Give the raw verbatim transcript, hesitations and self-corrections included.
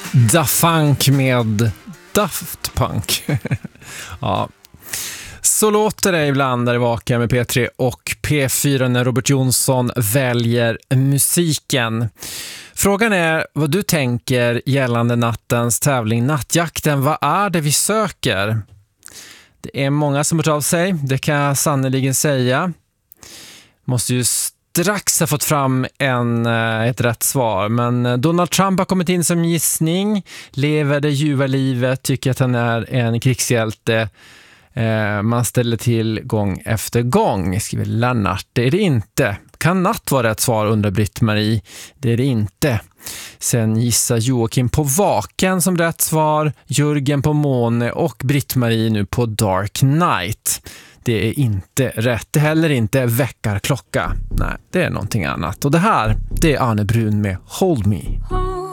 Da Funk med Daft Punk. Ja. Så låter det ibland där i Vakar med P tre och P fyra när Robert Jonsson väljer musiken. Frågan är vad du tänker gällande nattens tävling Nattjakten. Vad är det vi söker? Det är många som har av sig, det kan jag sannoliken säga. Måste ju strax ha fått fram en, ett rätt svar. Men Donald Trump har kommit in som gissning. Lever det ljuva livet, tycker att han är en krigshjälte. Eh, man ställer till gång efter gång, skriver Lennart. Det är det inte. Kan natt vara rätt svar under Britt-Marie? Det är det inte. Sen gissar Joakim på Vaken som rätt svar. Jörgen på Måne och Britt-Marie nu på Dark Knight. Det är inte rätt. Det är heller inte Väckarklocka. Nej, det är någonting annat. Och det här, det är Arne Brun med Hold Me.